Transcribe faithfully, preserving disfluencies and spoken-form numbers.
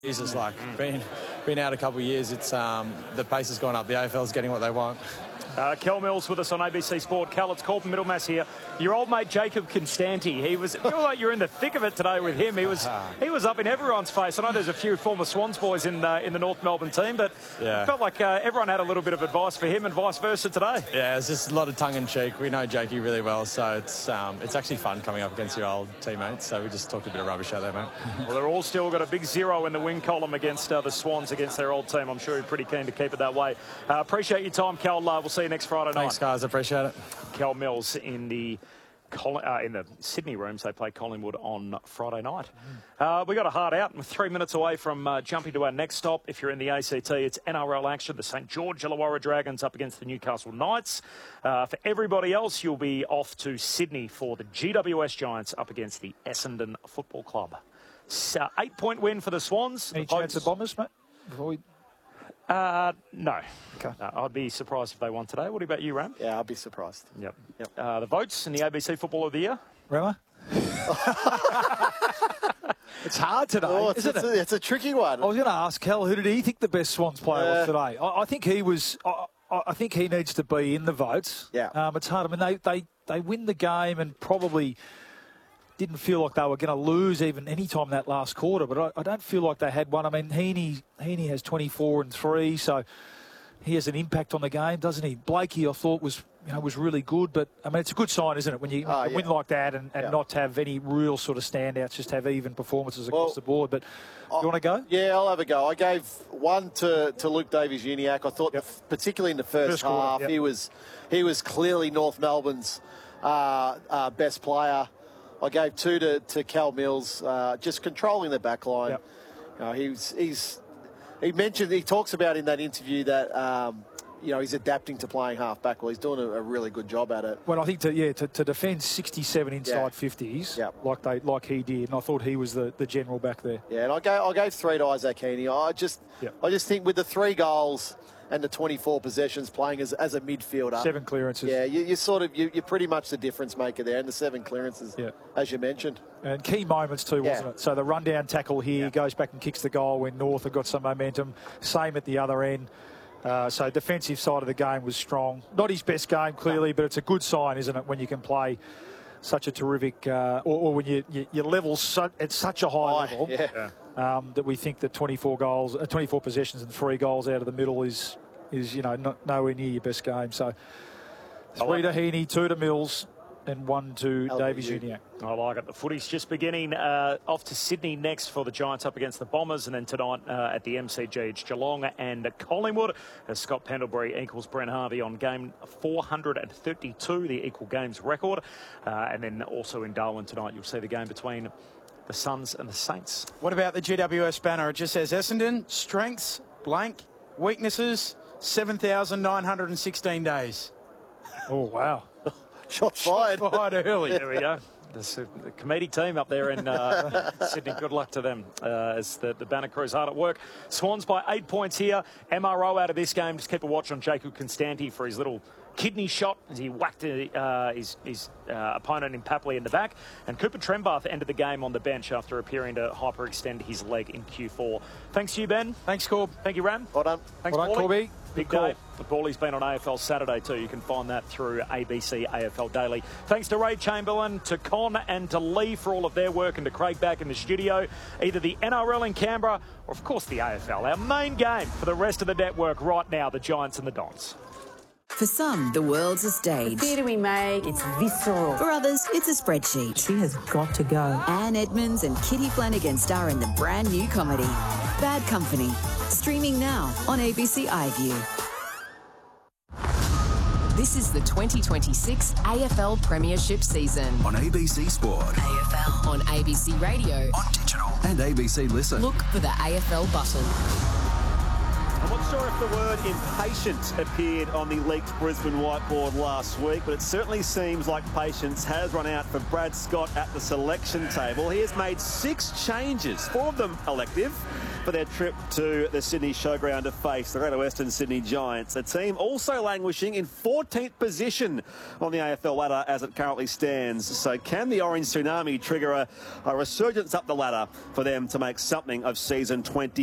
Jesus, like, been, been out a couple of years, it's um, the pace has gone up. The A F L's getting what they want. Uh, Kel Mills with us on A B C Sport. Kel, it's Corbin Middlemass here. Your old mate Jacob Constanti, he was, you feel like you're in the thick of it today with him. He was he was up in everyone's face. I know there's a few former Swans boys in uh, in the North Melbourne team, but yeah. It felt like uh, everyone had a little bit of advice for him and vice versa today. Yeah, it's just a lot of tongue-in-cheek. We know Jakey really well, so it's um, it's actually fun coming up against your old teammates. So we just talked a bit of rubbish out there, mate. Well, they're all still got a big zero in the win column against uh, the Swans, against their old team. I'm sure you're pretty keen to keep it that way. Uh, appreciate your time, Kel. Uh, we'll see you next Friday night. Thanks, guys. I appreciate it. Kel Mills in the uh, in the Sydney rooms. They play Collingwood on Friday night. Uh, we got a hard out. We're three minutes away from uh, jumping to our next stop. If you're in the A C T, it's N R L action. The St George Illawarra Dragons up against the Newcastle Knights. Uh, for everybody else, you'll be off to Sydney for the G W S Giants up against the Essendon Football Club. So, eight-point win for the Swans. Any chance of Bombers, mate? Before we... Uh, no. Okay. No. I'd be surprised if they won today. What about you, Ram? Yeah, I'll be surprised. Yep. Yep. Uh, the votes in the A B C Football of the Year? Rama? It's hard today, oh, it's, isn't it's it? A, it's a tricky one. I was going to ask Kel, who did he think the best Swans player uh, was today? I, I think he was... I, I think he needs to be in the votes. Yeah. Um, it's hard. I mean, they, they, they win the game and probably didn't feel like they were going to lose even any time that last quarter, but I, I don't feel like they had one. I mean, Heaney, Heaney has twenty-four and three, so he has an impact on the game, doesn't he? Blakey, I thought, was you know was really good, but I mean, it's a good sign, isn't it, when you, oh, when you yeah. win like that and, and yeah. not have any real sort of standouts, just have even performances across well, the board. But do you want to go? Yeah, I'll have a go. I gave one to, to Luke Davies-Uniacke. I thought, Yep. the, particularly in the first, First quarter, half, yep. he was he was clearly North Melbourne's uh, uh, best player. I gave two to, to Cal Mills, uh, just controlling the back line. Yep. Uh, he's, he's, he mentioned, he talks about in that interview that, um, you know, he's adapting to playing half-back. Well, he's doing a, a really good job at it. Well, I think, to, yeah, to, to defend sixty-seven inside Yeah. fifties, Yep. like they like he did, and I thought he was the, the general back there. Yeah, and I gave, I gave three to Isaac Heaney. I just, Yep. I just think with the three goals and the twenty-four possessions playing as, as a midfielder. Seven clearances. Yeah, you, you're sort of, you, you're pretty much the difference maker there, and the seven clearances, Yeah. as you mentioned. And key moments too, wasn't Yeah. it? So the rundown tackle here, Yeah. goes back and kicks the goal when North have got some momentum. Same at the other end. Uh, so defensive side of the game was strong. Not his best game, clearly, but it's a good sign, isn't it, when you can play such a terrific, uh, or, or when you, you, you level su at such a high Oh, level yeah. um, that we think that twenty-four goals, uh, twenty-four possessions and three goals out of the middle is, is you know, not, nowhere near your best game. So three to Heaney, two to Mills, and one to Davies-Uniacke. I like it. The footy's just beginning. Uh, off to Sydney next for the Giants up against the Bombers, and then tonight uh, at the M C G, it's Geelong and Collingwood, as Scott Pendlebury equals Brent Harvey on game four hundred thirty-two, the equal games record. Uh, and then also in Darwin tonight, you'll see the game between the Suns and the Saints. What about the G W S banner? It just says Essendon, strengths, blank, weaknesses, seven thousand nine hundred sixteen days. Oh, wow. Shots fired. Fired early. There we go. The, the committee team up there in uh, Sydney, good luck to them uh, as the, the banner crew's hard at work. Swans by eight points here. M R O out of this game. Just keep a watch on Jacob Constanti for his little kidney shot as he whacked uh, his, his uh, opponent in Papley in the back. And Cooper Trembath ended the game on the bench after appearing to hyperextend his leg in Q four. Thanks to you, Ben. Thanks, Corb. Thank you, Ram. Well done. Thanks, Well done, Paulie. Corby. Big Good call. day. The Ballie's been on A F L Saturday too. You can find that through A B C A F L Daily. Thanks to Ray Chamberlain, to Con and to Lee for all of their work, and to Craig back in the studio. Either the N R L in Canberra or, of course, the A F L. Our main game for the rest of the network right now, the Giants and the Dons. For some, the world's a stage. The theatre we make, it's visceral. For others, it's a spreadsheet. She has got to go. Anne Edmonds and Kitty Flanagan star in the brand new comedy, Bad Company. Streaming now on A B C iView. This is the twenty twenty-six A F L Premiership season. On A B C Sport. A F L. On A B C Radio. On digital. And A B C Listen. Look for the A F L button. I'm not sure if the word impatient appeared on the leaked Brisbane whiteboard last week, but it certainly seems like patience has run out for Brad Scott at the selection table. He has made six changes, four of them elective, for their trip to the Sydney Showground to face the Greater Western Sydney Giants, a team also languishing in fourteenth position on the A F L ladder as it currently stands. So can the Orange Tsunami trigger a, a resurgence up the ladder for them to make something of season twenty?